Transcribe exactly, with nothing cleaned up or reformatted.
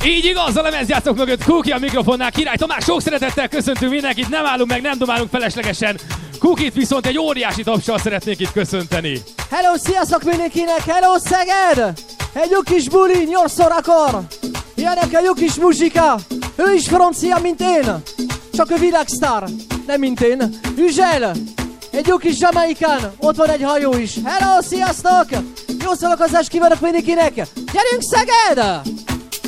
Így igaz, a lemezjátszók mögött Kuki a mikrofonnál, Király Tamás, sok szeretettel köszöntünk mindenkit, nem állunk meg, nem domálunk feleslegesen. Kukit viszont egy óriási tapsal szeretnék itt köszönteni. Hello, sziasztok mindenkinek, hello Szeged! Egy jó kis buli, nyolcszor akar. Ilyenek a jó kis muzsika. Ő is francia, mint én. Csak ő világsztár, nem mint én. Üzsel, egy jó kis jamaikán, ott van egy hajó is. Hello, sziasztok! Jó szórakozást kívánok mindenkinek! Gyerünk Szeged!